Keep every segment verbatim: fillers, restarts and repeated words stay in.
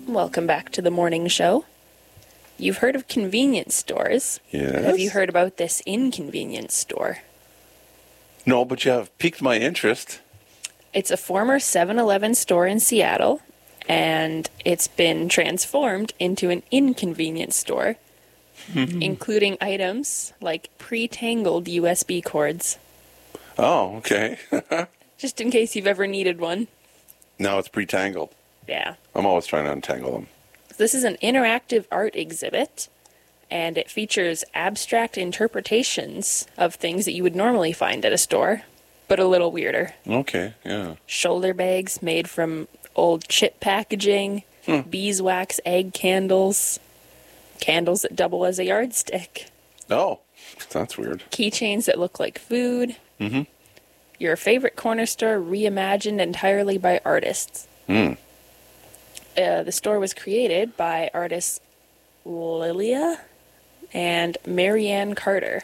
Welcome back to the morning show. You've heard of convenience stores. Yes. Have you heard about this inconvenience store? No, but you have piqued my interest. It's a former seven eleven store in Seattle, and it's been transformed into an inconvenience store, including items like pre-tangled U S B cords. Oh, okay. Just in case you've ever needed one. Now it's pre-tangled. Yeah. I'm always trying to untangle them. This is an interactive art exhibit, and it features abstract interpretations of things that you would normally find at a store, but a little weirder. Okay, yeah. Shoulder bags made from old chip packaging, Hmm. beeswax egg candles, candles that double as a yardstick, Oh, that's weird. keychains that look like food. Mm-hmm. Your favorite corner store reimagined entirely by artists. Hmm. Uh, the store was created by artists Lilia and Marianne Carter.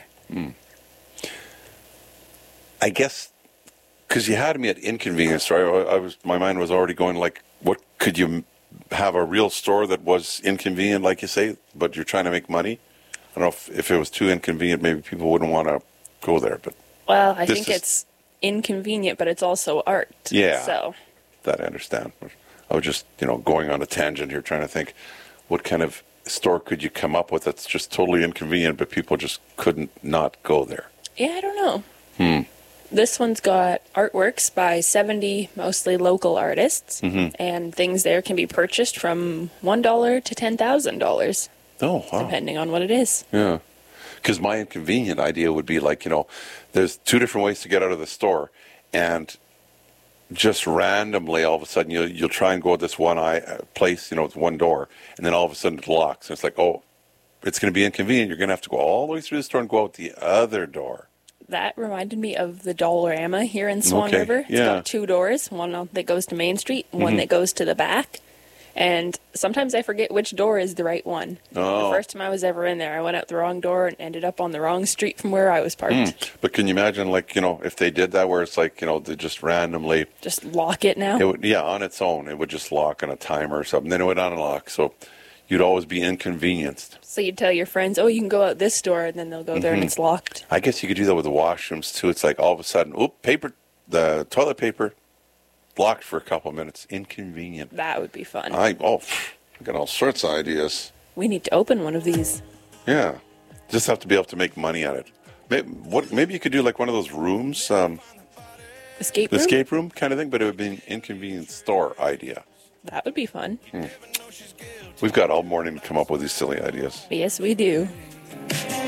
I guess because you had me at inconvenience store, I, I was my mind was already going like, what could you m- have a real store that was inconvenient, like you say, but you're trying to make money? I don't know if, if it was too inconvenient, maybe people wouldn't want to go there, but Well, I This think is- it's inconvenient, but it's also art. Yeah. So, that I understand. I was just, you know, going on a tangent here, trying to think what kind of store could you come up with that's just totally inconvenient, but people just couldn't not go there. yeah, I don't know. Hmm. This one's got artworks by seventy mostly local artists, Mm-hmm. and things there can be purchased from one dollar to ten thousand dollars, Oh, wow. depending on what it is. Yeah. Because my inconvenient idea would be like, you know, there's two different ways to get out of the store. And just randomly, all of a sudden, you'll, you'll try and go to this one eye, uh, place, you know, with one door. And then all of a sudden it locks. And it's like, oh, it's going to be inconvenient. You're going to have to go all the way through the store and go out the other door. That reminded me of the Dollarama here in Swan Okay, River. It's yeah. got two doors, one that goes to Main Street, one Mhm. that goes to the back. And sometimes I forget which door is the right one. Oh. The first time I was ever in there, I went out the wrong door and ended up on the wrong street from where I was parked. Mm. But can you imagine, like, you know, if they did that where it's like, you know, they just randomly, Just lock it now. it would, yeah, on its own, it would just lock on a timer or something. Then it would unlock. So you'd always be inconvenienced. So you'd tell your friends, oh, you can go out this door, and then they'll go there and Mhm. it's locked. I guess you could do that with the washrooms too. It's like all of a sudden, oop, paper, the toilet paper blocked for a couple of minutes. Inconvenient. That would be fun. I oh, I got all sorts of ideas. We need to open one of these. Yeah, just have to be able to make money at it. Maybe, what, maybe you could do like one of those rooms, um, Escape room? escape room kind of thing, but it would be an inconvenient store idea. That would be fun. We've got all morning to come up with these silly ideas. Yes, we do.